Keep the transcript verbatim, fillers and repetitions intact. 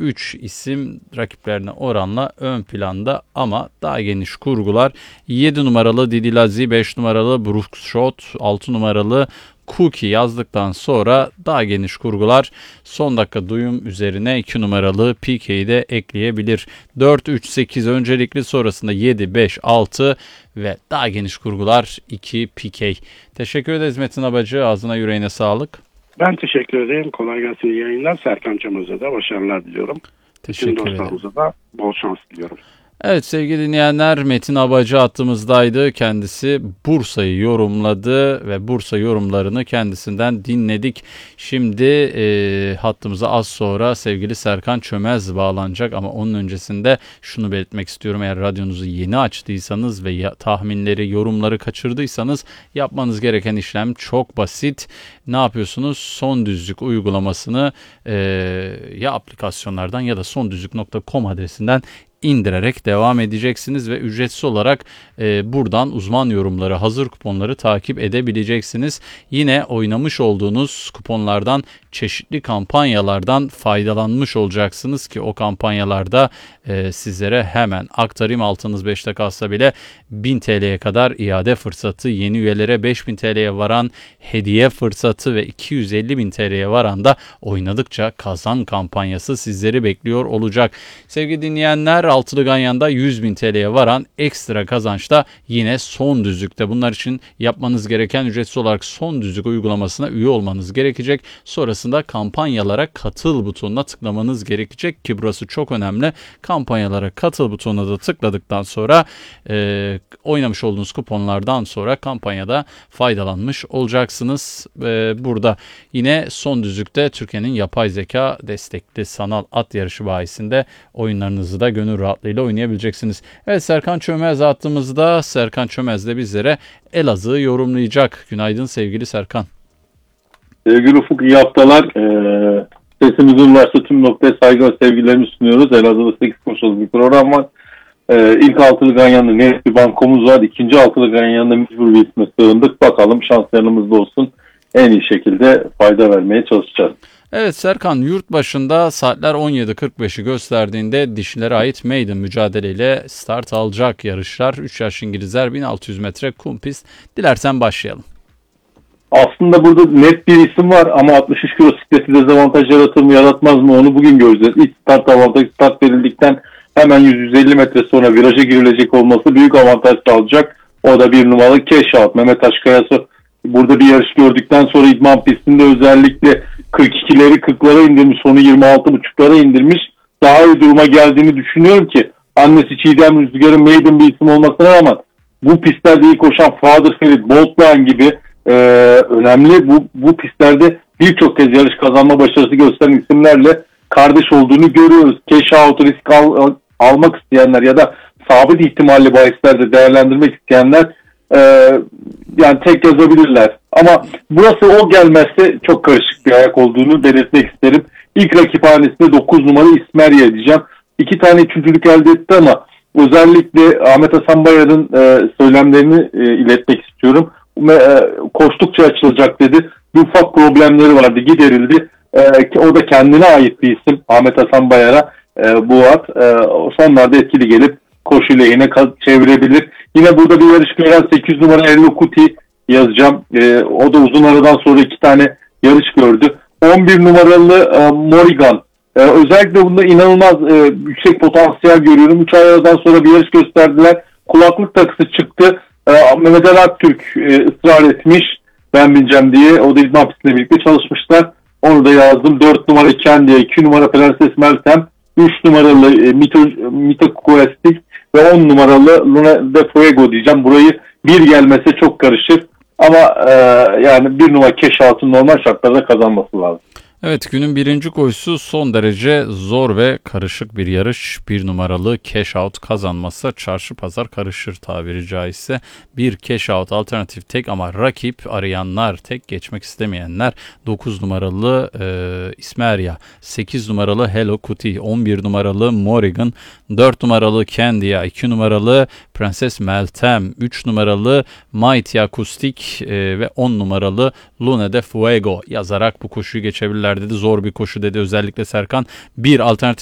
üç isim rakiplerine oranla ön planda ama daha geniş kurgular. yedi numaralı Didilazi, beş numaralı Brookshot, altı numaralı Cookie yazdıktan sonra daha geniş kurgular. Son dakika duyum üzerine iki numaralı P K'yi de ekleyebilir. dört, üç, sekiz öncelikli, sonrasında yedi, beş, altı ve daha geniş kurgular iki P K. Teşekkür ederiz Metin Abacı. Ağzına yüreğine sağlık. Ben teşekkür ederim. Kolay gelsin, iyi yayınlar. Serkan Çamöz'e de başarılar diliyorum. Teşekkür Bütün ederim. dostlarımıza da bol şans diliyorum. Evet sevgili dinleyenler, Metin Abacı hattımızdaydı. Kendisi Bursa'yı yorumladı ve Bursa yorumlarını kendisinden dinledik. Şimdi e, hattımıza az sonra sevgili Serkan Çömez bağlanacak ama onun öncesinde şunu belirtmek istiyorum. Eğer radyonuzu yeni açtıysanız ve ya, tahminleri, yorumları kaçırdıysanız yapmanız gereken işlem çok basit. Ne yapıyorsunuz? Son Düzlük uygulamasını e, ya aplikasyonlardan ya da sondüzlük nokta com adresinden indirerek devam edeceksiniz ve ücretsiz olarak e, buradan uzman yorumları, hazır kuponları takip edebileceksiniz. Yine oynamış olduğunuz kuponlardan, çeşitli kampanyalardan faydalanmış olacaksınız ki o kampanyalarda e, sizlere hemen aktarayım, altınız beşte kalsa bile bin T L'ye kadar iade fırsatı, yeni üyelere beş bin T L'ye varan hediye fırsatı ve iki yüz elli bin T L'ye varan da oynadıkça kazan kampanyası sizleri bekliyor olacak. Sevgili dinleyenler, altılı Ganyan'da yüz bin T L'ye varan ekstra kazanç da yine Son Düzlük'te. Bunlar için yapmanız gereken ücretsiz olarak Son Düzlük uygulamasına üye olmanız gerekecek. Sonrasında kampanyalara katıl butonuna tıklamanız gerekecek ki burası çok önemli. Kampanyalara katıl butonuna da tıkladıktan sonra e, oynamış olduğunuz kuponlardan sonra kampanyada faydalanmış olacaksınız. E, burada yine Son Düzlük'te Türkiye'nin yapay zeka destekli sanal at yarışı bahisinde oyunlarınızı da gönül rahatlığıyla oynayabileceksiniz. Evet, Serkan Çömez attığımızda. Serkan Çömez de bizlere Elazığ'ı yorumlayacak. Günaydın sevgili Serkan. Sevgili Ufuk, iyi haftalar. Ee, sesimiz ulaştı, tüm noktaya saygı ve sevgilerimi sunuyoruz. Elazığ'da sekiz koşulu bir program var. Ee, ilk altılı Ganyan'da net bir bankomuz var. İkinci altılı Ganyan'da mecbur bir isme sığındık. Bakalım şans yanımızda olsun. En iyi şekilde fayda vermeye çalışacağız. Evet Serkan, yurt başında saatler on yedi kırk beşi gösterdiğinde dişilere ait maiden mücadeleyle start alacak yarışlar. üç yaş İngilizler, bin altı yüz metre kum pist. Dilersen başlayalım. Aslında burada net bir isim var ama altmış üç kilo sikleti dezavantaj yaratır mı yaratmaz mı onu bugün göreceğiz. İlk start avantajı, start verildikten hemen yüz yüz elli metre sonra viraja girilecek olması büyük avantaj sağlayacak. O da bir numaralı Cash Out. Mehmet Aşkayası burada bir yarış gördükten sonra idman pistinde özellikle kırk ikileri kırklara indirmiş, sonu yirmi altı buçuklara indirmiş. Daha iyi duruma geldiğini düşünüyorum ki annesi Çiğdem Rüzgar'ın maiden bir isim olmasına rağmen bu pistlerde iyi koşan Father Ferit, Boltman gibi e, önemli bu, bu pistlerde birçok kez yarış kazanma başarısı gösteren isimlerle kardeş olduğunu görüyoruz. Cash Out risk al, al, almak isteyenler ya da sabit ihtimalli bahislerde değerlendirmek isteyenler e, yani tek yazabilirler. Ama burası o gelmezse çok karışık bir ayak olduğunu belirtmek isterim. İlk rakiphanesinde dokuz numara İsmerya diyeceğim. İki tane üçüncülük elde etti ama özellikle Ahmet Hasan Bayar'ın e, söylemlerini e, iletmek istiyorum. E, koştukça açılacak dedi. Bir ufak problemleri vardı, giderildi. E, o da kendine ait bir isim Ahmet Hasan Bayar'a. E, bu at e, sonlarda etkili gelip koşu lehine çevirebilir. Yine burada bir yarış gören sekiz numara Hello Kuti yazacağım. E, o da uzun aradan sonra iki tane yarış gördü. on bir numaralı e, Morrigan. E, özellikle bunda inanılmaz e, yüksek potansiyel görüyorum. üç ay aradan sonra bir yarış gösterdiler. Kulaklık takısı çıktı. E, Mehmet Ali Aktürk e, ısrar etmiş. Ben bineceğim diye. O da idman pistinde birlikte çalışmışlar. Onu da yazdım. dört numara Kendiye, iki numara Prenses Meltem, üç numaralı e, Mito, Mito Questik ve on numaralı Luna de Fuego diyeceğim. Burayı bir gelmese çok karışır. Ama e, yani bir numara Cash Out'un normal şartlarda kazanması lazım. Evet, günün birinci koşusu son derece zor ve karışık bir yarış. Bir numaralı Cash Out kazanmazsa çarşı pazar karışır tabiri caizse. Bir Cash Out alternatif tek ama rakip arayanlar, tek geçmek istemeyenler dokuz numaralı e, İsmerya, sekiz numaralı Hello Kuti, on bir numaralı Morrigan, dört numaralı Candia, iki numaralı Prenses Meltem, üç numaralı Mighty Acoustic e, ve on numaralı Luna de Fuego yazarak bu koşuyu geçebilirler dedi. Zor bir koşu dedi özellikle Serkan. Bir alternatif